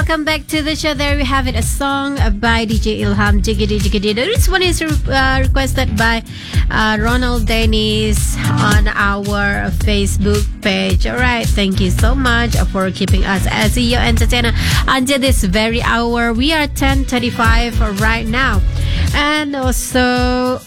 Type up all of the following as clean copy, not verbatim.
welcome back to the show. There we have it, a song by DJ Ilham, Jiggity Jiggity. This one is requested by Ronald Dennis on our Facebook page. Alright, thank you so much for keeping us as your entertainer until this very hour. We are 10:35 right now. And also,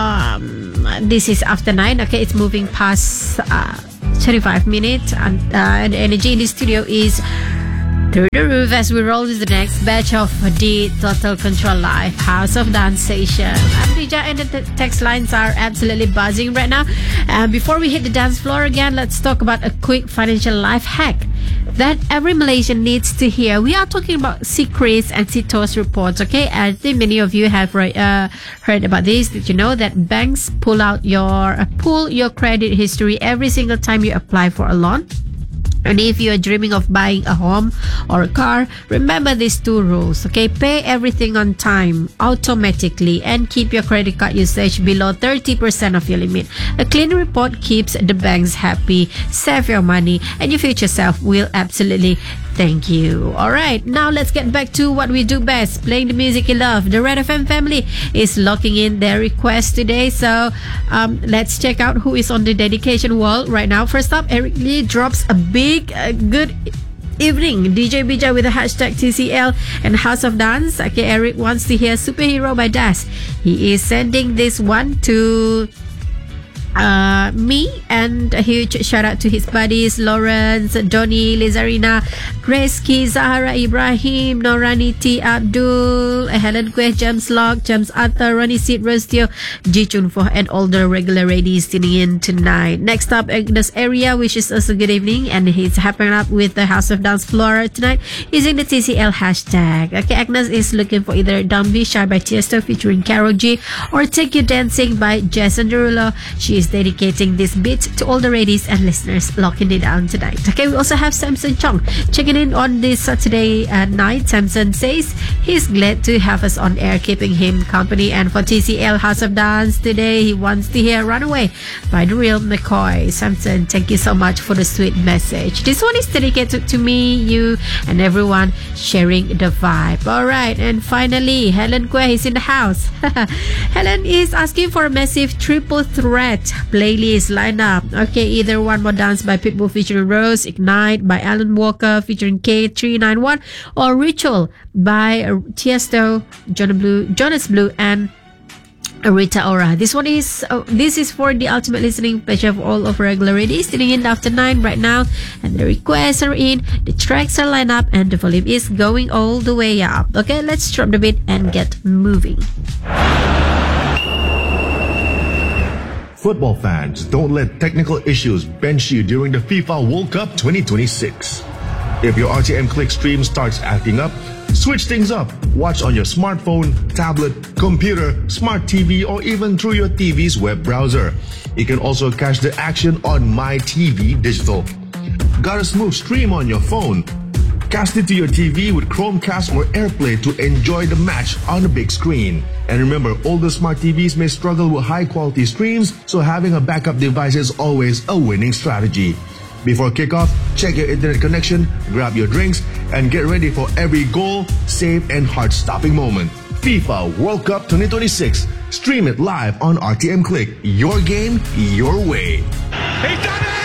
this is after 9. Okay, it's moving past 35 minutes. And the energy in the studio is through the roof as we roll with the next batch of the Total Control Live House of Dance session. Amrija and the text lines are absolutely buzzing right now. Before we hit the dance floor again, let's talk about a quick financial life hack that every Malaysian needs to hear. We are talking about secrets and CITOS reports, okay? I think many of you have heard about this. Did you know that banks pull your credit history every single time you apply for a loan? And if you are dreaming of buying a home or a car, remember these two rules, okay? Pay everything on time, automatically, and keep your credit card usage below 30% of your limit. A clean report keeps the banks happy, save your money, and your future self will absolutely thank you. Alright, now let's get back to what we do best, playing the music you love. The Red FM family is locking in their request today, so let's check out who is on the dedication wall right now. First up, Eric Lee drops a big good evening DJ Bija with the hashtag TCL and House of Dance. Okay, Eric wants to hear Superhero by Das. He is sending this one to me, and a huge shout out to his buddies Lawrence, Donny, Lizarina, Grace Ki, Zahara Ibrahim, Norani T, Abdul, Helen Queh, James Locke, James Arthur, Ronnie Sid, Rostio, Ji Chun Fo, and all the regular ladies tuning in tonight. Next up, Agnes Area wishes us a good evening, and he's happening up with the House of Dance floor tonight using the TCL hashtag. Okay, Agnes is looking for either Don't Be Shy by Tiesto featuring Karol G or Take You Dancing by Jason Derulo. She is dedicating this beat to all the ladies and listeners locking it down tonight. Okay, we also have Samson Chong checking in on this Saturday night. Samson says he's glad to have us on air, keeping him company. And for TCL House of Dance today, he wants to hear Runaway by The Real McCoy. Samson, thank you so much for the sweet message. This one is dedicated to me, you, and everyone sharing the vibe. Alright, and finally, Helen Queh is in the house. Helen is asking for a massive triple threat playlist lineup. Okay, either One More Dance by Pitbull featuring Rose, Ignite by Alan Walker featuring K391, or Ritual by Tiesto, Jonas Blue, and Rita Ora. This is for the ultimate listening pleasure of all of regular ladies tuning in after 9 right now, and the requests are in, the tracks are lined up, and the volume is going all the way up. Okay, let's drop the beat and get moving. Football fans, don't let technical issues bench you during the FIFA World Cup 2026. If your RTM Click stream starts acting up, switch things up. Watch on your smartphone, tablet, computer, smart TV, or even through your TV's web browser. You can also catch the action on MyTV Digital. Got a smooth stream on your phone? Cast it to your TV with Chromecast or AirPlay to enjoy the match on the big screen. And remember, older smart TVs may struggle with high-quality streams, so having a backup device is always a winning strategy. Before kickoff, check your internet connection, grab your drinks, and get ready for every goal, save, and heart-stopping moment. FIFA World Cup 2026. Stream it live on RTM Click. Your game, your way. He's done it!